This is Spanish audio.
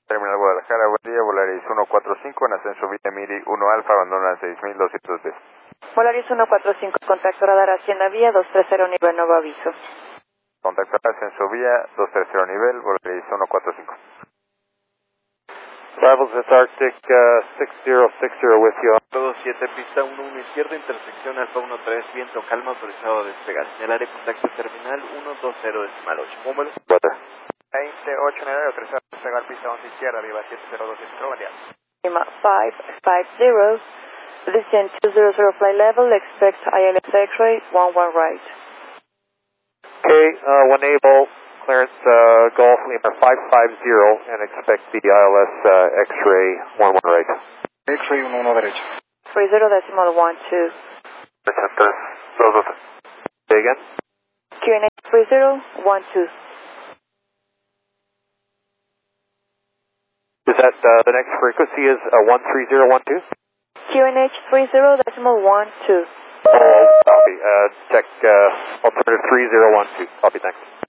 Terminal Guadalajara, buen día, Volaris 145 en ascenso Villa Miri 1 Alfa, abandona 6200 pies. Volaris 145, contacto radar Hacienda Vía 230 nivel, nuevo aviso. Contacto ascenso Vía 230 nivel, Volaris 145. Rivals at Arctic 6060 with you. Todo 7, pista 11 izquierda, intersección Alfa 13, viento calma, autorizado a despegar. Señalar de contacto terminal 120.8. Número. Weather. 28 en el área, autorizado a despegar, pista 11 izquierda, viva 7027, buen día. Lima 550, descend 200 flight level, expect ILS X-ray 11 right. Okay, one able, clearance Golf Lima 550 and expect the ILS X-ray 11 right. X-ray 11 derecho. 30.12. Center, 212. Say again? QNH 3012. Is that the next frequency is 13012? QNH 30.12. Oh, copy. Check alternative 3012. Copy, thanks.